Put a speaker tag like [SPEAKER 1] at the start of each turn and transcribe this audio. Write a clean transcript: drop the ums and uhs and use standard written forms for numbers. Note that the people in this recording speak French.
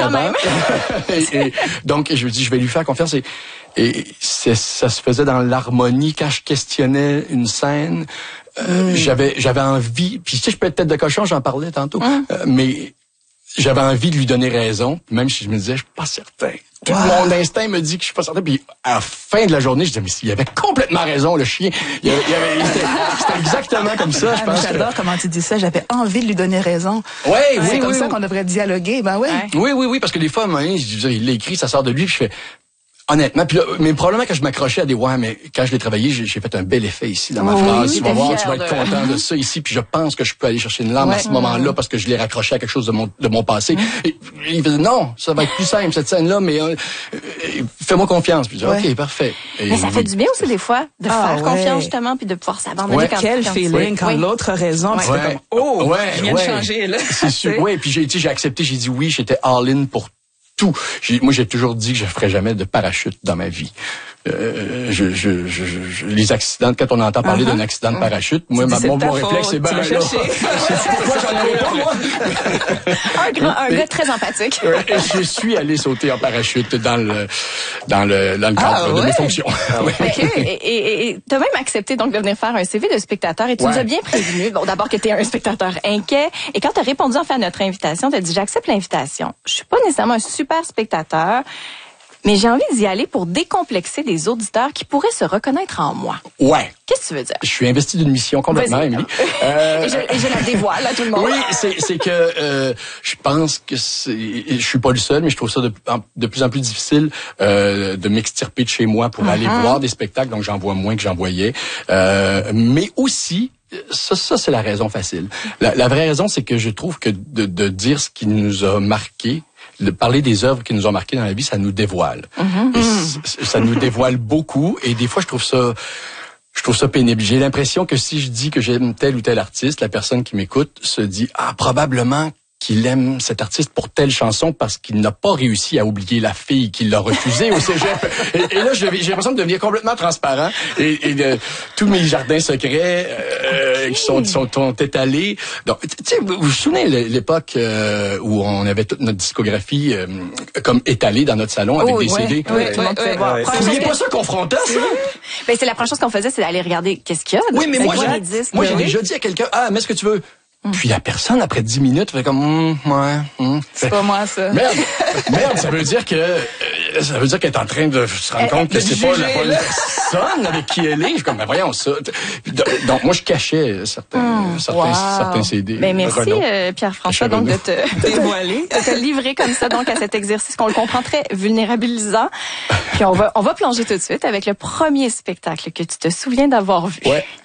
[SPEAKER 1] avant. Donc, je me dis, je vais lui faire confiance. Et ça se faisait dans l'harmonie. Quand je questionnais une scène, j'avais envie... Puis tu sais, je peux être tête de cochon, j'en parlais tantôt. Mais j'avais envie de lui donner raison. Même si je me disais, je suis pas certain. Tout mon instinct me dit que je suis pas certain. Puis à la fin de la journée, je disais, mais il avait complètement raison, le chien. C'était exactement comme ça, je pense.
[SPEAKER 2] J'adore comment tu dis ça. J'avais envie de lui donner raison.
[SPEAKER 1] C'est
[SPEAKER 2] comme ça qu'on devrait dialoguer. Ben ouais.
[SPEAKER 1] Oui, parce que des fois, il l'a écrit, ça sort de lui, puis je fais... Honnêtement, puis là, mais probablement quand je m'accrochais à des mais quand je l'ai travaillé, j'ai fait un bel effet ici dans ma phrase. Tu vas voir, tu vas être content de ça ici, puis je pense que je peux aller chercher une larme à ce moment-là parce que je l'ai raccroché à quelque chose de mon passé. Et il faisait non, ça va être plus simple cette scène-là, mais fais-moi confiance. Puis je dis OK, parfait.
[SPEAKER 3] Mais ça fait du bien aussi des fois de faire confiance justement, puis de pouvoir s'abandonner quand
[SPEAKER 2] quel feeling quand l'autre a raison, puis c'était comme je viens de changer là.
[SPEAKER 1] C'est sûr. Puis j'ai accepté, j'ai dit oui, j'étais all-in pour tout. Moi, j'ai toujours dit que je ferais jamais de parachute dans ma vie. Les accidents, quand on entend parler d'un accident de parachute, moi, mon réflexe, c'est ben là. Pourquoi j'en aurais pas, moi?
[SPEAKER 3] Un gars très empathique.
[SPEAKER 1] Je suis allé sauter en parachute dans le cadre de mes fonctions.
[SPEAKER 3] Et t'as même accepté donc de venir faire un CV de spectateur et tu nous as bien prévenu. Bon, d'abord que t'es un spectateur inquiet et quand t'as répondu en fait à notre invitation, t'as dit j'accepte l'invitation. Je suis pas nécessairement un super spectateur. Mais j'ai envie d'y aller pour décomplexer des auditeurs qui pourraient se reconnaître en moi.
[SPEAKER 1] Ouais.
[SPEAKER 3] Qu'est-ce que tu veux dire?
[SPEAKER 1] Je suis investi d'une mission complètement, Émilie.
[SPEAKER 3] Et je la dévoile à tout le monde.
[SPEAKER 1] Oui, c'est que je pense que je suis pas le seul, mais je trouve ça de plus en plus difficile de m'extirper de chez moi pour aller voir des spectacles, donc j'en vois moins que j'en voyais. Mais aussi, ça c'est la raison facile. La vraie raison, c'est que je trouve que de dire ce qui nous a marqué, de parler des œuvres qui nous ont marqués dans la vie, ça nous dévoile. Ça nous dévoile beaucoup. Et des fois, je trouve ça pénible. J'ai l'impression que si je dis que j'aime tel ou tel artiste, la personne qui m'écoute se dit probablement qu'il aime cet artiste pour telle chanson parce qu'il n'a pas réussi à oublier la fille qui l'a refusé au cégep. Et là, j'ai l'impression de devenir complètement transparent. Et tous mes jardins secrets qui sont étalés. Donc, tu sais, vous vous souvenez l'époque où on avait toute notre discographie comme étalée dans notre salon avec des CD?
[SPEAKER 3] Oui, tout le monde pouvait voir.
[SPEAKER 1] Vous n'oubliez pas ça confrontant, ça?
[SPEAKER 3] Ben, c'est la première chose qu'on faisait, c'est d'aller regarder qu'est-ce qu'il y a.
[SPEAKER 1] Oui, mais moi, j'ai déjà dit à quelqu'un, mais est-ce que tu veux? Puis la personne, après 10 minutes, fait comme,
[SPEAKER 2] c'est pas moi, ça.
[SPEAKER 1] Merde, ça veut dire qu'elle est en train de se rendre compte que c'est pas la bonne personne avec qui elle est. Je suis comme, voyons ça. Donc, moi, je cachais certains CD.
[SPEAKER 3] Ben, merci, Pierre-François, donc, de te dévoiler, de te livrer comme ça, donc, à cet exercice qu'on le comprend très vulnérabilisant. Puis, on va plonger tout de suite avec le premier spectacle que tu te souviens d'avoir vu.
[SPEAKER 1] Ouais.